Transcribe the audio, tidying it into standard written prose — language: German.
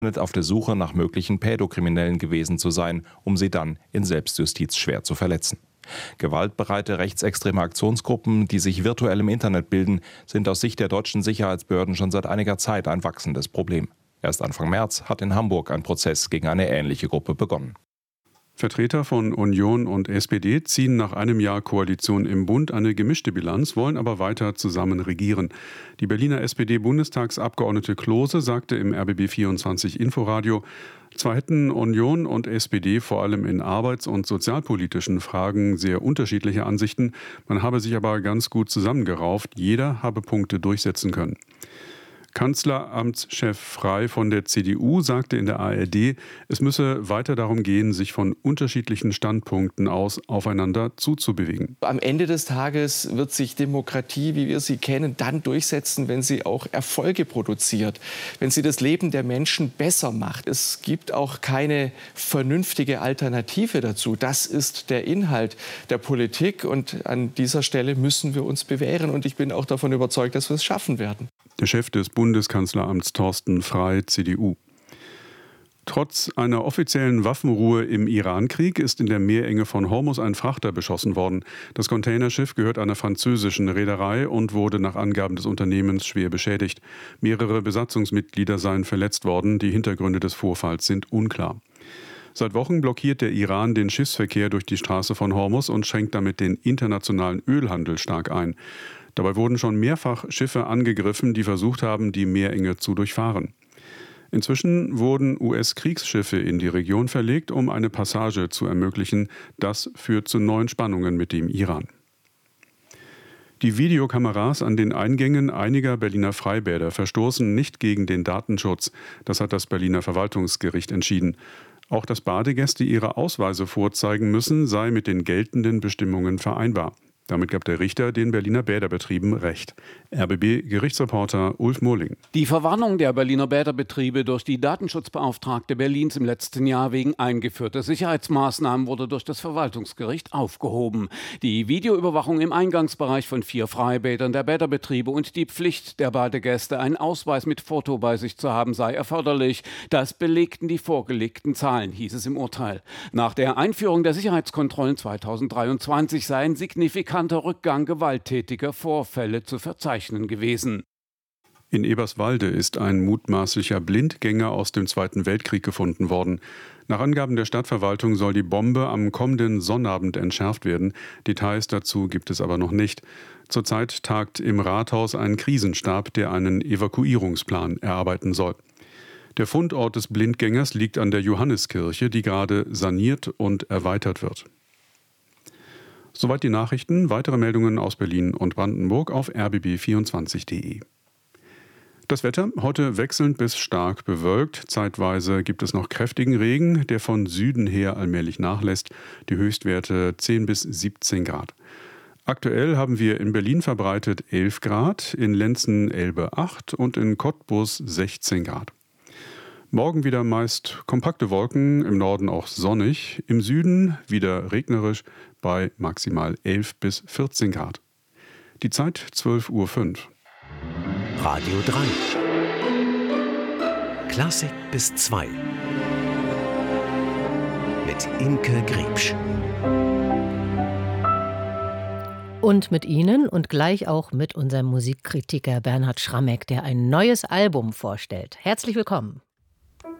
auf der Suche nach möglichen Pädokriminellen gewesen zu sein, um sie dann in Selbstjustiz schwer zu verletzen. Gewaltbereite rechtsextreme Aktionsgruppen, die sich virtuell im Internet bilden, sind aus Sicht der deutschen Sicherheitsbehörden schon seit einiger Zeit ein wachsendes Problem. Erst Anfang März hat in Hamburg ein Prozess gegen eine ähnliche Gruppe begonnen. Vertreter von Union und SPD ziehen nach einem Jahr Koalition im Bund eine gemischte Bilanz, wollen aber weiter zusammen regieren. Die Berliner SPD-Bundestagsabgeordnete Klose sagte im RBB24 Inforadio, zwar hätten Union und SPD vor allem in arbeits- und sozialpolitischen Fragen sehr unterschiedliche Ansichten, man habe sich aber ganz gut zusammengerauft, jeder habe Punkte durchsetzen können. Kanzleramtschef Frey von der CDU sagte in der ARD, es müsse weiter darum gehen, sich von unterschiedlichen Standpunkten aus aufeinander zuzubewegen. Am Ende des Tages wird sich Demokratie, wie wir sie kennen, dann durchsetzen, wenn sie auch Erfolge produziert, wenn sie das Leben der Menschen besser macht. Es gibt auch keine vernünftige Alternative dazu. Das ist der Inhalt der Politik und an dieser Stelle müssen wir uns bewähren und ich bin auch davon überzeugt, dass wir es schaffen werden. Der Chef des Bundeskanzleramts Thorsten Frey, CDU. Trotz einer offiziellen Waffenruhe im Iran-Krieg ist in der Meerenge von Hormuz ein Frachter beschossen worden. Das Containerschiff gehört einer französischen Reederei und wurde nach Angaben des Unternehmens schwer beschädigt. Mehrere Besatzungsmitglieder seien verletzt worden. Die Hintergründe des Vorfalls sind unklar. Seit Wochen blockiert der Iran den Schiffsverkehr durch die Straße von Hormuz und schränkt damit den internationalen Ölhandel stark ein. Dabei wurden schon mehrfach Schiffe angegriffen, die versucht haben, die Meerenge zu durchfahren. Inzwischen wurden US-Kriegsschiffe in die Region verlegt, um eine Passage zu ermöglichen. Das führt zu neuen Spannungen mit dem Iran. Die Videokameras an den Eingängen einiger Berliner Freibäder verstoßen nicht gegen den Datenschutz. Das hat das Berliner Verwaltungsgericht entschieden. Auch dass Badegäste ihre Ausweise vorzeigen müssen, sei mit den geltenden Bestimmungen vereinbar. Damit gab der Richter den Berliner Bäderbetrieben Recht. RBB-Gerichtsreporter Ulf Mohling. Die Verwarnung der Berliner Bäderbetriebe durch die Datenschutzbeauftragte Berlins im letzten Jahr wegen eingeführter Sicherheitsmaßnahmen wurde durch das Verwaltungsgericht aufgehoben. Die Videoüberwachung im Eingangsbereich von 4 Freibädern der Bäderbetriebe und die Pflicht der Badegäste, einen Ausweis mit Foto bei sich zu haben, sei erforderlich. Das belegten die vorgelegten Zahlen, hieß es im Urteil. Nach der Einführung der Sicherheitskontrollen 2023 sei ein signifikanter Rückgang gewalttätiger Vorfälle zu verzeichnen gewesen. In Eberswalde ist ein mutmaßlicher Blindgänger aus dem Zweiten Weltkrieg gefunden worden. Nach Angaben der Stadtverwaltung soll die Bombe am kommenden Sonnabend entschärft werden. Details dazu gibt es aber noch nicht. Zurzeit tagt im Rathaus ein Krisenstab, der einen Evakuierungsplan erarbeiten soll. Der Fundort des Blindgängers liegt an der Johanneskirche, die gerade saniert und erweitert wird. Soweit die Nachrichten. Weitere Meldungen aus Berlin und Brandenburg auf rbb24.de. Das Wetter heute wechselnd bis stark bewölkt. Zeitweise gibt es noch kräftigen Regen, der von Süden her allmählich nachlässt. Die Höchstwerte 10 bis 17 Grad. Aktuell haben wir in Berlin verbreitet 11 Grad, in Lenzen-Elbe 8 und in Cottbus 16 Grad. Morgen wieder meist kompakte Wolken, im Norden auch sonnig, im Süden wieder regnerisch bei maximal 11 bis 14 Grad. Die Zeit 12:05 Uhr. Radio 3. Klassik bis 2. Mit Imke Griebsch. Und mit Ihnen und gleich auch mit unserem Musikkritiker Bernhard Schrammeck, der ein neues Album vorstellt. Herzlich willkommen.